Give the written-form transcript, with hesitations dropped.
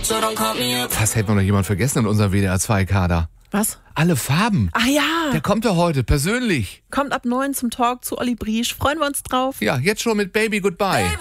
Fast hätten wir noch jemand vergessen in unserem WDR2-Kader. Was? Alle Farben. Ach ja. Der kommt doch heute, persönlich. Kommt ab 9 zum Talk zu Olli Briesch. Freuen wir uns drauf. Ja, jetzt schon mit Baby Goodbye.